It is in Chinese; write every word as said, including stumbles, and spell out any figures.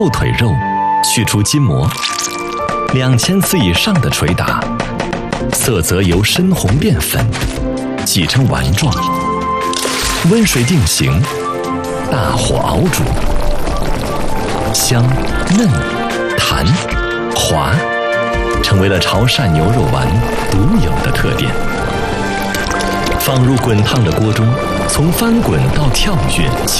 后腿肉，去除筋膜，两千次以上的捶打，色泽由深红变粉，挤成丸状，温水定型，大火熬煮，香嫩弹滑，成为了潮汕牛肉丸独有的特点。放入滚烫的锅中，从翻滚到跳跃。